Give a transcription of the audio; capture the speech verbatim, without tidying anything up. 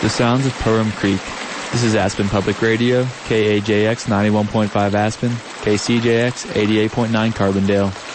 The sounds of Pelham Creek. This is Aspen Public Radio, K A J X ninety-one point five Aspen, K C J X eighty-eight point nine Carbondale.